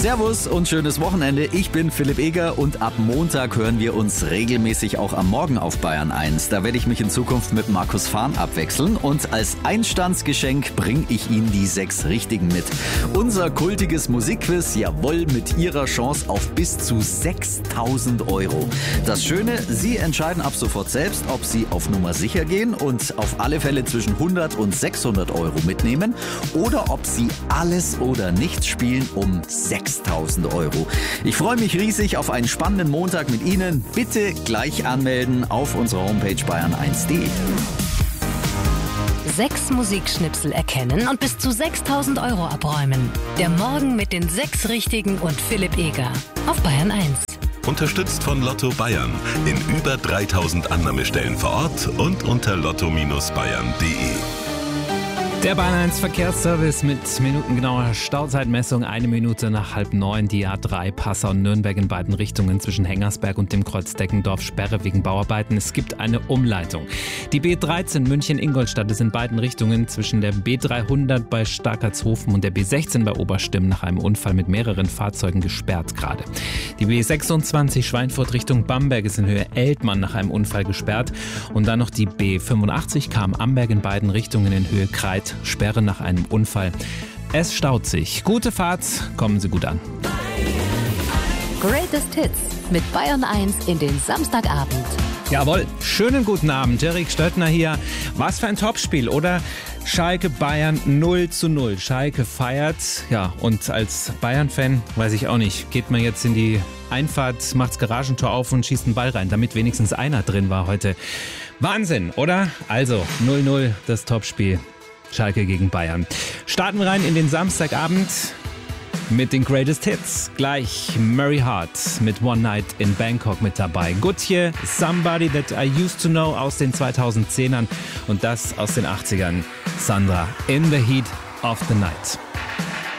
Servus und schönes Wochenende. Ich bin Philipp Eger und ab Montag hören wir uns regelmäßig auch am Morgen auf Bayern 1. Da werde ich mich in Zukunft mit Markus Fahn abwechseln und als Einstandsgeschenk bringe ich Ihnen die 6 Richtigen mit. Unser kultiges Musikquiz, jawohl, mit Ihrer Chance auf bis zu 6.000 Euro. Das Schöne, Sie entscheiden ab sofort selbst, ob Sie auf Nummer sicher gehen und auf alle Fälle zwischen 100 und 600 Euro mitnehmen oder ob Sie alles oder nichts spielen um 6.000 Euro. Ich freue mich riesig auf einen spannenden Montag mit Ihnen. Bitte gleich anmelden auf unserer Homepage bayern1.de. 6 Musikschnipsel erkennen und bis zu 6.000 Euro abräumen. Der Morgen mit den 6 Richtigen und Philipp Eger auf Bayern 1. Unterstützt von Lotto Bayern. In über 3.000 Annahmestellen vor Ort und unter lotto-bayern.de. Der Bayern 1 Verkehrsservice mit minutengenauer Stauzeitmessung. 1 Minute nach 8:30. Die A3 Passau und Nürnberg in beiden Richtungen zwischen Hengersberg und dem Kreuz Deckendorf Sperre wegen Bauarbeiten. Es gibt eine Umleitung. Die B13 München-Ingolstadt ist in beiden Richtungen zwischen der B300 bei Starkertshofen und der B16 bei Oberstimm nach einem Unfall mit mehreren Fahrzeugen gesperrt gerade. Die B26 Schweinfurt Richtung Bamberg ist in Höhe Eltmann nach einem Unfall gesperrt. Und dann noch die B85 Cham-Amberg in beiden Richtungen in Höhe Kreit. Sperre nach einem Unfall. Es staut sich. Gute Fahrt, kommen Sie gut an. Greatest Hits mit Bayern 1 in den Samstagabend. Jawohl, schönen guten Abend. Erik Stöttner hier. Was für ein Topspiel, oder? Schalke Bayern 0:0. Schalke feiert. Ja, und als Bayern-Fan, weiß ich auch nicht, geht man jetzt in die Einfahrt, macht's Garagentor auf und schießt einen Ball rein, damit wenigstens einer drin war heute. Wahnsinn, oder? Also 0:0, das Topspiel. Schalke gegen Bayern. Starten wir rein in den Samstagabend mit den Greatest Hits. Gleich Murray Hart mit One Night in Bangkok mit dabei. Gutje, Somebody That I Used to Know aus den 2010ern und das aus den 80ern. Sandra, In the Heat of the Night.